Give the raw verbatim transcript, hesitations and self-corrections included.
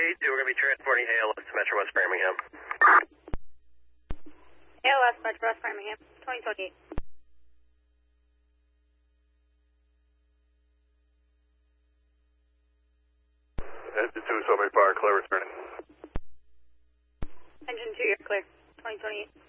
eight two, we're going to be transporting A L S to Metro West Framingham. A L S, Metro West Framingham, twenty twenty-eight. Engine two, Summary Fire, clear returning. Engine two, you're clear, twenty twenty-eight.